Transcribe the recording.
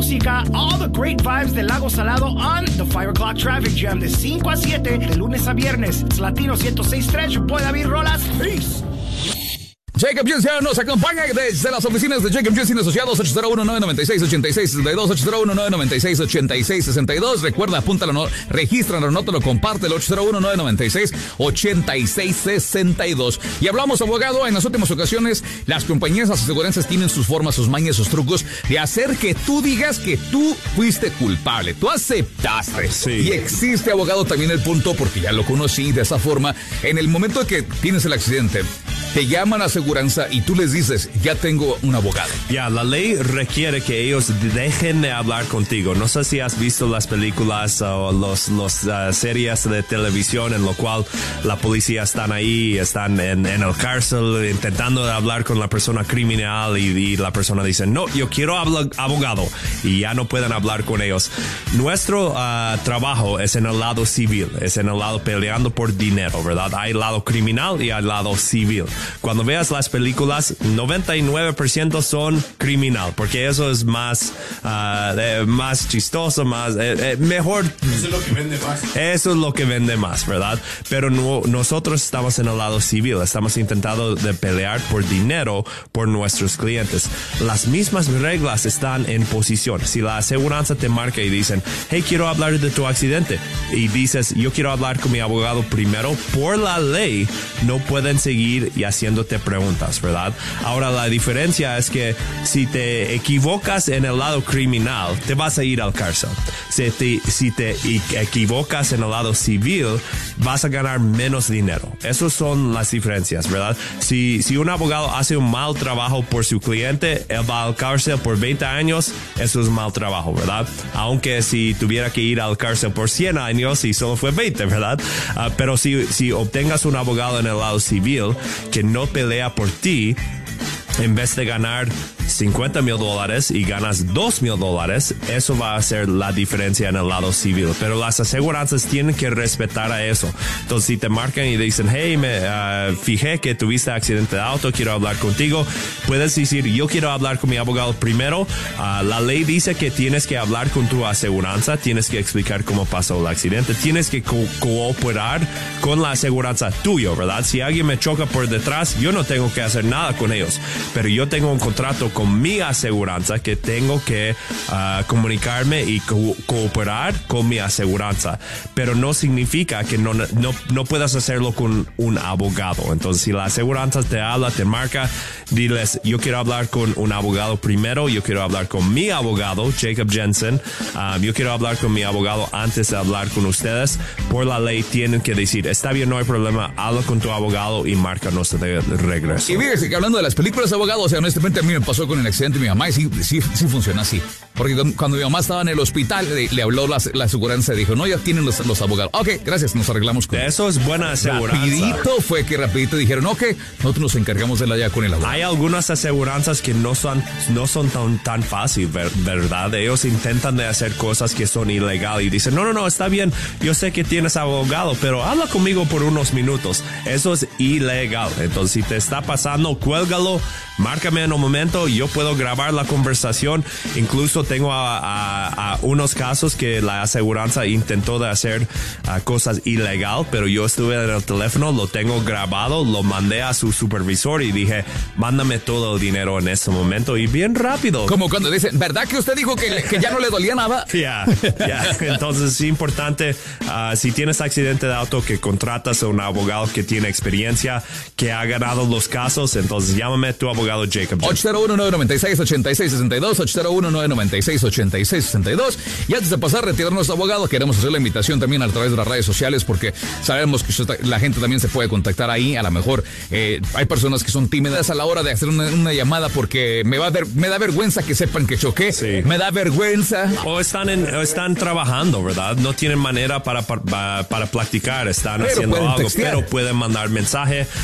música, all the great vibes del Lago Salado on the 5 o'clock traffic jam de 5 a 7 de lunes a viernes. Es Latino 106.3, your boy David Rolas. Peace. Jacob Jensen nos acompaña desde las oficinas de Jacob Jensen Asociados, 801-996-8662, 801-996-8662. Recuerda, apúntalo, regístralo, no te lo comparte, el 801-996-8662. Y hablamos, abogado, en las últimas ocasiones, las compañías, las aseguranzas tienen sus formas, sus mañas, sus trucos de hacer que tú digas que tú fuiste culpable. Tú aceptaste. Sí. Y existe, abogado, también el punto, porque ya lo conocí de esa forma, en el momento de que tienes el accidente, te llaman a aseguranza y tú les dices, ya tengo un abogado. Ya, la ley requiere que ellos dejen de hablar contigo. No sé si has visto las películas o los series de televisión en lo cual la policía están ahí, están en el cárcel intentando hablar con la persona criminal y la persona dice, no, yo quiero abogado, y ya no pueden hablar con ellos. Nuestro trabajo es en el lado civil, es en el lado peleando por dinero, ¿verdad? Hay lado criminal y hay lado civil. Cuando veas las películas, 99% son criminal, porque eso es más chistoso, más mejor. Eso es lo que vende más. Eso es lo que vende más, ¿verdad? Pero nosotros estamos en el lado civil, estamos intentando de pelear por dinero por nuestros clientes. Las mismas reglas están en posición. Si la aseguranza te marca y dicen, hey, quiero hablar de tu accidente, y dices, yo quiero hablar con mi abogado primero, por la ley no pueden seguir y haciéndote preguntas, ¿verdad? Ahora, la diferencia es que si te equivocas en el lado criminal, te vas a ir al cárcel. Si te equivocas en el lado civil, vas a ganar menos dinero. Esas son las diferencias, ¿verdad? Si un abogado hace un mal trabajo por su cliente, él va al cárcel por 20 años, eso es mal trabajo, ¿verdad? Aunque si tuviera que ir al cárcel por 100 años y solo fue 20, ¿verdad? Pero si obtengas un abogado en el lado civil que no pelea por ti, en vez de ganar $50,000 y ganas $2,000, eso va a ser la diferencia en el lado civil. Pero las aseguranzas tienen que respetar a eso. Entonces, si te marcan y dicen, hey, fijé que tuviste accidente de auto, quiero hablar contigo, puedes decir, yo quiero hablar con mi abogado primero. La ley dice que tienes que hablar con tu aseguranza, tienes que explicar cómo pasó el accidente, tienes que cooperar con la aseguranza tuyo, ¿verdad? Si alguien me choca por detrás, yo no tengo que hacer nada con ellos, pero yo tengo un contrato con mi aseguranza que tengo que comunicarme y cooperar con mi aseguranza, pero no significa que no puedas hacerlo con un abogado. Entonces, si la aseguranza te habla, te marca, diles, yo quiero hablar con un abogado primero, yo quiero hablar con mi abogado, Jacob Jensen, yo quiero hablar con mi abogado antes de hablar con ustedes. Por la ley tienen que decir, está bien, no hay problema, habla con tu abogado y márcanos de regreso. Y fíjese que hablando de las películas, abogado, o sea, honestamente a mí me pasó con el accidente de mi mamá y sí funciona así. Porque cuando mi mamá estaba en el hospital, le habló la aseguranza y dijo, no, ya tienen los abogados. Ok, gracias, nos arreglamos con eso. Es buena aseguranza. Rapidito dijeron, ok, nosotros nos encargamos de la ya con el abogado. Hay algunas aseguranzas que no son tan fácil, ¿verdad? Ellos intentan de hacer cosas que son ilegales y dicen, no, está bien, yo sé que tienes abogado, pero habla conmigo por unos minutos. Eso es ilegal. Entonces, si te está pasando, cuélgalo, márcame en un momento, yo puedo grabar la conversación. Incluso tengo a unos casos que la aseguranza intentó de hacer cosas ilegal, pero yo estuve en el teléfono, lo tengo grabado, lo mandé a su supervisor y dije, mándame todo el dinero en este momento, y bien rápido. Como cuando dicen, ¿verdad que usted dijo que ya no le dolía nada? Ya. Entonces es importante, si tienes accidente de auto, que contratas a un abogado que tiene experiencia, que ha ganado los casos. Entonces llámame a tu abogado Jacob. 801-996-8662, 801-996-8662. Y antes de pasar a retirarnos, abogado, queremos hacer la invitación también a través de las redes sociales, porque sabemos que la gente también se puede contactar ahí. A lo mejor hay personas que son tímidas a la hora de hacer una llamada porque me da vergüenza que sepan que choqué. Sí. Me da vergüenza. O están trabajando, ¿verdad? No tienen manera para platicar, están haciendo algo, textear. pero pueden mandar mensaje